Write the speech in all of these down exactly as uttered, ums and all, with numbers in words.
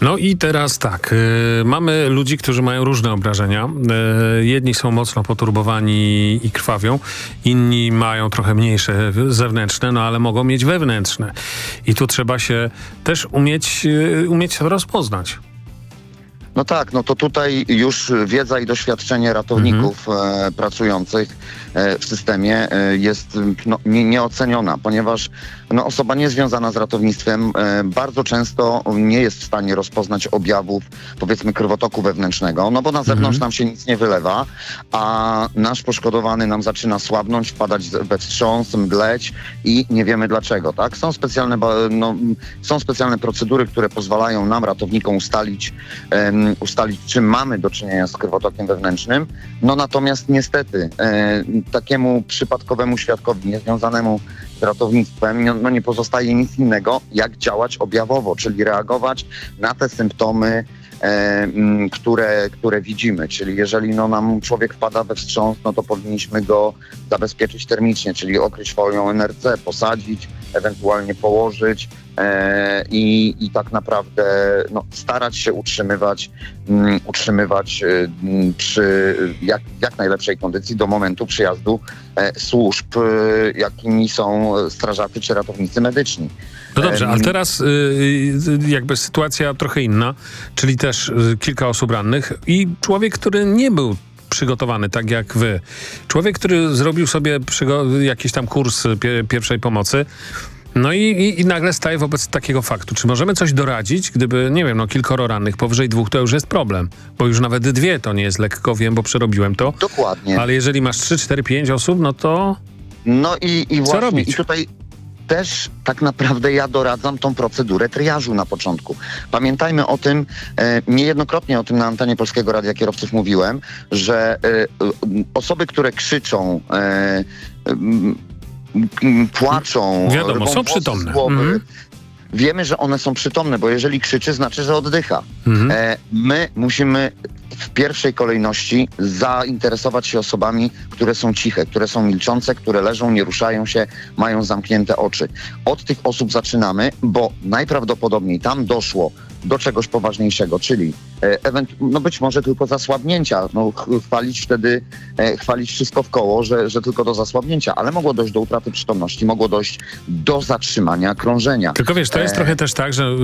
No i teraz tak, y, mamy ludzi, którzy mają różne obrażenia. Y, jedni są mocno poturbowani i krwawią, inni mają trochę mniejsze zewnętrzne, no ale mogą mieć wewnętrzne. I tu trzeba się też umieć, y, umieć rozpoznać. No tak, no to tutaj już wiedza i doświadczenie ratowników mhm. e, pracujących e, w systemie e, jest no, nie, nieoceniona, ponieważ no, osoba niezwiązana z ratownictwem e, bardzo często nie jest w stanie rozpoznać objawów, powiedzmy, krwotoku wewnętrznego, no bo na zewnątrz mhm. nam się nic nie wylewa, a nasz poszkodowany nam zaczyna słabnąć, wpadać we wstrząs, mdleć i nie wiemy dlaczego, tak? Są specjalne, no, są specjalne procedury, które pozwalają nam, ratownikom, ustalić e, ustalić, czy mamy do czynienia z krwotokiem wewnętrznym. No natomiast niestety e, takiemu przypadkowemu świadkowi niezwiązanemu z ratownictwem no, no nie pozostaje nic innego, jak działać objawowo, czyli reagować na te symptomy, e, m, które, które widzimy. Czyli jeżeli no, nam człowiek wpada we wstrząs, no to powinniśmy go zabezpieczyć termicznie, czyli okryć folią N R C, posadzić, ewentualnie położyć, E, i, i tak naprawdę no, starać się utrzymywać, um, utrzymywać um, przy jak, jak najlepszej kondycji do momentu przyjazdu e, służb, e, jakimi są strażacy czy ratownicy medyczni. No dobrze, ale teraz y, jakby sytuacja trochę inna, czyli też y, kilka osób rannych i człowiek, który nie był przygotowany tak jak wy. Człowiek, który zrobił sobie przygo- jakiś tam kurs pie- pierwszej pomocy. No i, i, i nagle staje wobec takiego faktu. Czy możemy coś doradzić, gdyby, nie wiem, no kilkoro rannych, powyżej dwóch, to już jest problem. Bo już nawet dwie to nie jest lekko, wiem, bo przerobiłem to. Dokładnie. Ale jeżeli masz trzy, cztery, pięć osób, no to no i, i co właśnie, robić? I tutaj też tak naprawdę ja doradzam tą procedurę triażu na początku. Pamiętajmy o tym, e, niejednokrotnie o tym na antenie Polskiego Radia Kierowców mówiłem, że e, osoby, które krzyczą, e, płaczą, wiadomo, są przytomne. Mhm. Wiemy, że one są przytomne, bo jeżeli krzyczy, znaczy, że oddycha. Mhm. E, my musimy w pierwszej kolejności zainteresować się osobami, które są ciche, które są milczące, które leżą, nie ruszają się, mają zamknięte oczy. Od tych osób zaczynamy, bo najprawdopodobniej tam doszło do czegoś poważniejszego, czyli e, ewentu- no być może tylko zasłabnięcia. No, ch- chwalić wtedy, e, chwalić wszystko w koło, że, że tylko do zasłabnięcia, ale mogło dojść do utraty przytomności, mogło dojść do zatrzymania krążenia. Tylko wiesz, to jest e... trochę też tak, że y,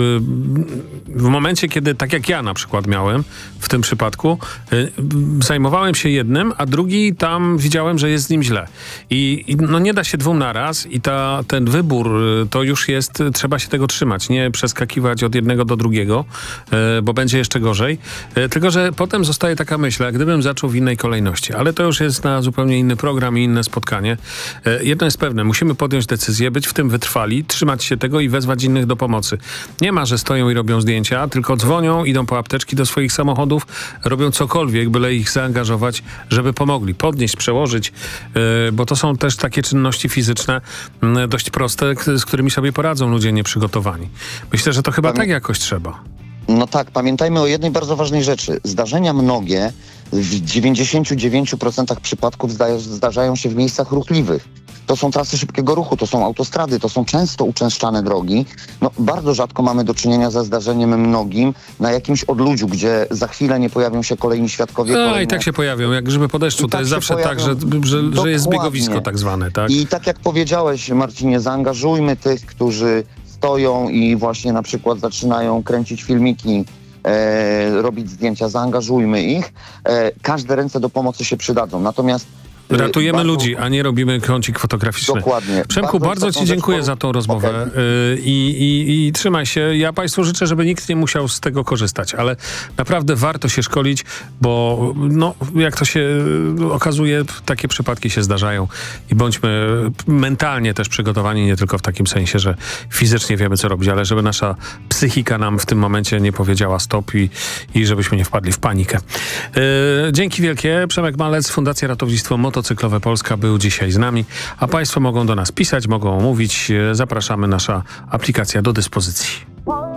w momencie, kiedy, tak jak ja na przykład miałem w tym przypadku, y, zajmowałem się jednym, a drugi tam widziałem, że jest z nim źle. I, i no nie da się dwóm naraz i ta, ten wybór y, to już jest, trzeba się tego trzymać, nie przeskakiwać od jednego do drugiego, bo będzie jeszcze gorzej. Tylko że potem zostaje taka myśl, jak gdybym zaczął w innej kolejności. Ale to już jest na zupełnie inny program i inne spotkanie. Jedno jest pewne, musimy podjąć decyzję, być w tym wytrwali, trzymać się tego i wezwać innych do pomocy. Nie ma, że stoją i robią zdjęcia, tylko dzwonią, idą po apteczki do swoich samochodów, robią cokolwiek, byle ich zaangażować, żeby pomogli. Podnieść, przełożyć, bo to są też takie czynności fizyczne dość proste, z którymi sobie poradzą ludzie nieprzygotowani. Myślę, że to chyba tak jakoś trzeba. No tak, pamiętajmy o jednej bardzo ważnej rzeczy. Zdarzenia mnogie w dziewięćdziesięciu dziewięciu procentach przypadków zda- zdarzają się w miejscach ruchliwych. To są trasy szybkiego ruchu, to są autostrady, to są często uczęszczane drogi. No, bardzo rzadko mamy do czynienia ze zdarzeniem mnogim na jakimś odludziu, gdzie za chwilę nie pojawią się kolejni świadkowie. No kolejne... i tak się pojawią, jak grzyby po deszczu. I to tak jest się zawsze pojawią... tak, że, że, że jest Dokładnie. biegowisko tak zwane, tak? I tak jak powiedziałeś, Marcinie, zaangażujmy tych, którzy stoją i właśnie na przykład zaczynają kręcić filmiki, e, robić zdjęcia, zaangażujmy ich. E, każde ręce do pomocy się przydadzą. Natomiast Ratujemy bardzo... ludzi, a nie robimy kącik fotograficzny. Dokładnie. Przemku, bardzo, bardzo ci dziękuję za tą rozmowę. Okay. I, i, I trzymaj się. Ja Państwu życzę, żeby nikt nie musiał z tego korzystać, ale naprawdę warto się szkolić, bo no, jak to się okazuje, takie przypadki się zdarzają i bądźmy mentalnie też przygotowani, nie tylko w takim sensie, że fizycznie wiemy, co robić, ale żeby nasza psychika nam w tym momencie nie powiedziała stop i, i żebyśmy nie wpadli w panikę. Yy, dzięki wielkie. Przemek Malec, Fundacja Ratownictwo Motocyklowe Polska był dzisiaj z nami, a Państwo mogą do nas pisać, mogą mówić. Zapraszamy, nasza aplikacja do dyspozycji.